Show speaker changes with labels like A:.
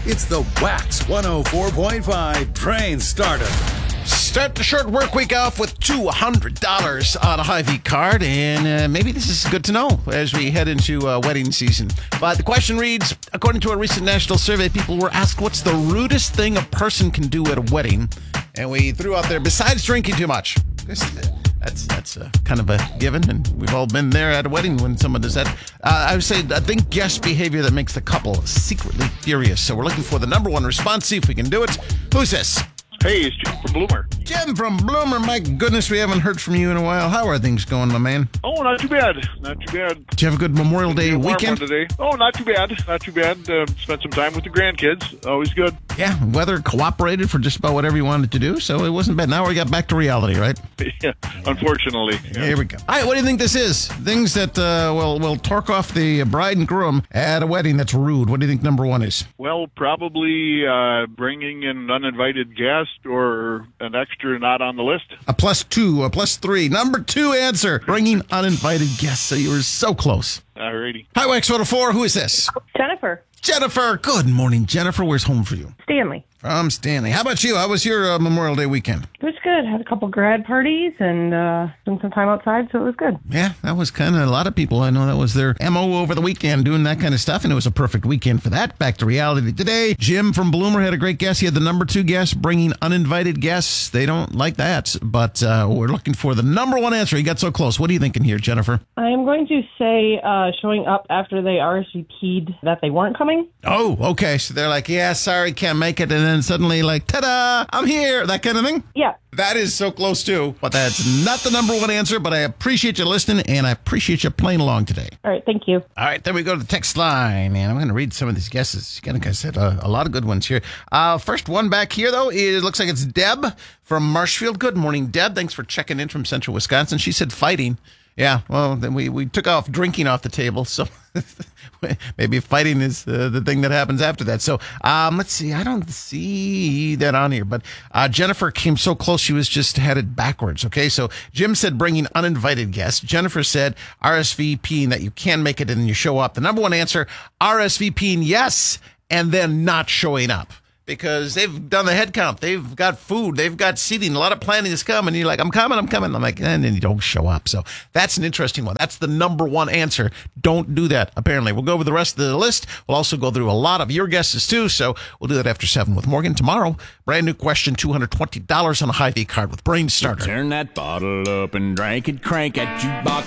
A: It's the Wax 104.5 Train Starter.
B: Start the short work week off with $200 on a Hy-Vee card, and maybe this is good to know as we head into wedding season. But the question reads, according to a recent national survey, people were asked what's the rudest thing a person can do at a wedding, and we threw out there, besides drinking too much. That's kind of a given, and we've all been there at a wedding when someone does that. I think guest behavior that makes the couple secretly furious. So we're looking for the number one response, see if we can do it. Who's this?
C: Hey, it's Jim from Bloomer.
B: Jim from Bloomer. My goodness, we haven't heard from you in a while. How are things going, my man?
C: Oh, not too bad. Not too bad.
B: Did you have a good Memorial Day weekend?
C: Today. Oh, not too bad. Not too bad. Spent some time with the grandkids. Always good.
B: Yeah, weather cooperated for just about whatever you wanted to do, so it wasn't bad. Now we got back to reality, right?
C: Yeah, unfortunately. Yeah.
B: Here we go. All right, what do you think this is? Things that will torque off the bride and groom at a wedding that's rude. What do you think number one is?
C: Well, probably bringing an uninvited guest or an extra not on the list.
B: A +2, a +3. Number two answer, bringing uninvited guests. So you were so close.
C: Alrighty.
B: Hi, Wax 104. Who is this?
D: Jennifer.
B: Jennifer. Good morning, Jennifer. Where's home for you?
D: Stanley.
B: From Stanley. How about you? How was your Memorial Day weekend?
D: It was good. Had a couple grad parties and spent some time outside, so it was good.
B: Yeah, that was kind of a lot of people. I know that was their MO over the weekend, doing that kind of stuff, and it was a perfect weekend for that. Back to reality today. Jim from Bloomer had a great guest. He had the number two guest, bringing uninvited guests. They don't like that, but we're looking for the number one answer. He got so close. What are you thinking here, Jennifer?
D: I'm going to say showing up after they RSVP'd that they weren't coming.
B: Oh, okay. So they're like, yeah, sorry, can't make it. And then suddenly like, ta-da, I'm here. That kind of thing?
D: Yeah.
B: That is so close too. But that's not the number one answer, but I appreciate you listening, and I appreciate you playing along today.
D: All right, thank you.
B: All right, then we go to the text line, and I'm going to read some of these guesses. Again, like I said, a lot of good ones here. First one back here, though, it looks like it's Deb from Marshfield. Good morning, Deb. Thanks for checking in from Central Wisconsin. She said fighting. Yeah, well, then we took off drinking off the table, so maybe fighting is the thing that happens after that. So let's see. I don't see that on here, but Jennifer came so close she was just headed backwards. Okay, so Jim said bringing uninvited guests. Jennifer said RSVPing that you can make it and you show up. The number one answer, RSVPing yes, and then not showing up. Because they've done the head count. They've got food. They've got seating. A lot of planning is coming. You're like, I'm coming. I'm like, and then you don't show up. So that's an interesting one. That's the number one answer. Don't do that, apparently. We'll go over the rest of the list. We'll also go through a lot of your guesses, too. So we'll do that after 7 with Morgan. Tomorrow, brand new question, $220 on a Hy-Vee card with Brain Starter.
E: Turn that bottle up and drink it, crank at jukebox.